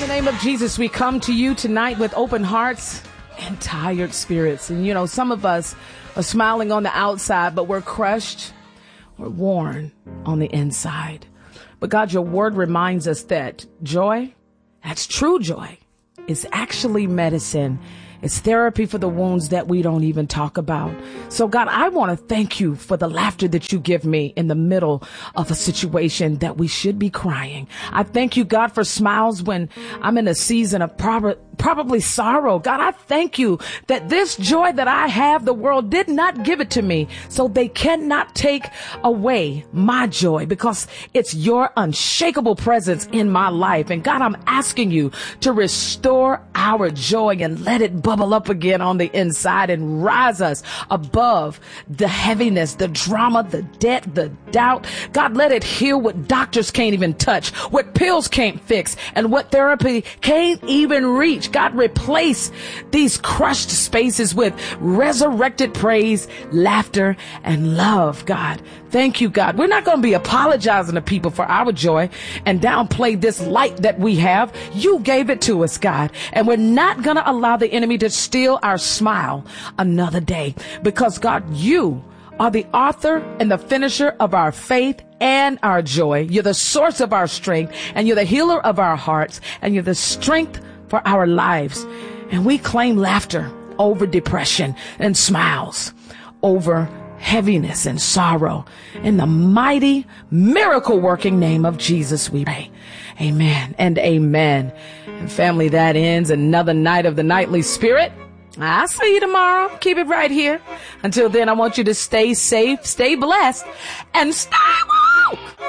the name of Jesus, we come to you tonight with open hearts and tired spirits. And, you know, some of us are smiling on the outside, but we're crushed, we're worn on the inside. But God, your word reminds us that joy, that's true joy, is actually medicine. It's therapy for the wounds that we don't even talk about. So, God, I want to thank you for the laughter that you give me in the middle of a situation that we should be crying. I thank you, God, for smiles when I'm in a season of probably sorrow. God, I thank you that this joy that I have, the world did not give it to me. So they cannot take away my joy because it's your unshakable presence in my life. And God, I'm asking you to restore our joy and let it bubble up again on the inside and rise us above the heaviness, the drama, the debt, the doubt. God, let it heal what doctors can't even touch, what pills can't fix, and what therapy can't even reach. God, replace these crushed spaces with resurrected praise, laughter, and love. God, thank you, God. We're not going to be apologizing to people for our joy and downplay this light that we have. You gave it to us, God, and we're not going to allow the enemy to steal our smile another day because, God, you are the author and the finisher of our faith and our joy. You're the source of our strength, and you're the healer of our hearts, and you're the strength for our lives. And we claim laughter over depression and smiles over heaviness and sorrow. In the mighty, miracle-working name of Jesus, we pray. Amen and amen. And family, that ends another night of the Nightly Spirit. I'll see you tomorrow. Keep it right here. Until then, I want you to stay safe, stay blessed, and stay woke.